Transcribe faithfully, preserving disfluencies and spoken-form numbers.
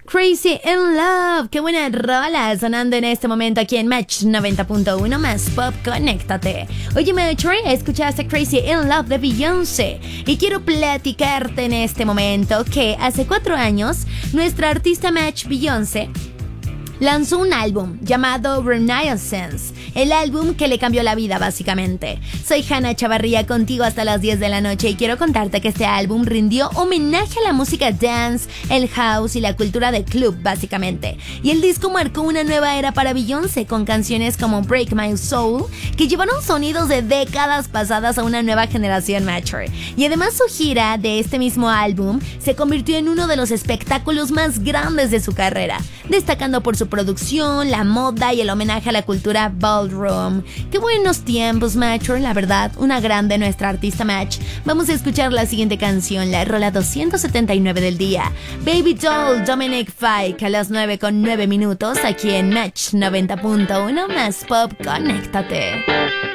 Crazy in Love, qué buena rola sonando en este momento aquí en Match noventa punto uno más Pop, conéctate. Oye, Metro, escuchaste Crazy in Love de Beyoncé y quiero platicarte en este momento que hace cuatro años nuestra artista Match Beyoncé lanzó un álbum llamado Renaissance, el álbum que le cambió la vida básicamente. Soy Hanna Chavarría contigo hasta las diez de la noche y quiero contarte que este álbum rindió homenaje a la música dance, el house y la cultura de club básicamente. Y el disco marcó una nueva era para Beyoncé con canciones como Break My Soul que llevaron sonidos de décadas pasadas a una nueva generación mature. Y además su gira de este mismo álbum se convirtió en uno de los espectáculos más grandes de su carrera, destacando por su producción, la moda y el homenaje a la cultura ballroom. Qué buenos tiempos, Mature, la verdad, una grande nuestra artista Match. Vamos a escuchar la siguiente canción, la rola doscientos setenta y nueve del día, Baby Doll, Dominic Fike, a las nueve con nueve minutos, aquí en Match noventa punto uno más Pop, conéctate.